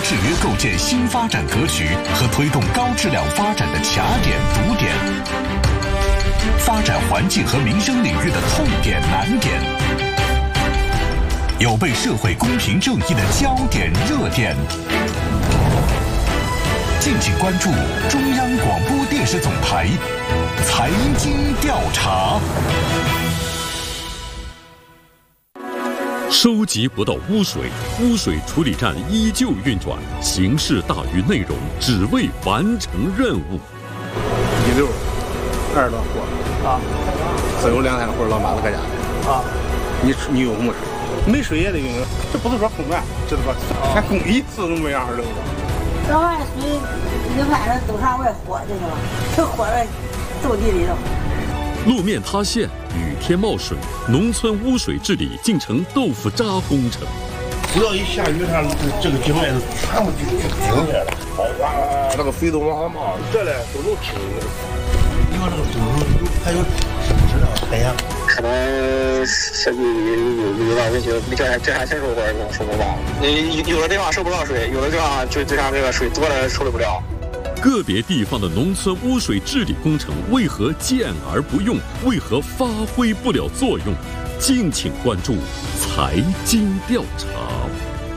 制约构建新发展格局和推动高质量发展的卡点、堵点，发展环境和民生领域的痛点、难点，有被社会公平正义的焦点、热点。敬请关注中央广播电视总台财经调查。 收集不到污水，污水处理站依旧运转，形式大于内容，只为完成任务。 16、20多活啊，只有2、3活，老妈子搁家的啊。你有没水？没水也得用，这不是说空干，知道吧？还工艺是那么样的了。 这玩意儿水一晚上都上外火去了，这火在斗地里头。 路面塌陷，雨天冒水，农村污水治理竟成豆腐渣工程。 只要一下雨，它这个井面全部就停下了，哗，那个水都往上冒，这嘞都能听。你看这个东西还有质量海洋。 可能小区有点维修，这还先说会儿说不到。有的地方收不到水，有的地方就像这个水多了处理不了。 个别地方的农村污水治理工程为何见而不用？为何发挥不了作用？敬请关注财经调查。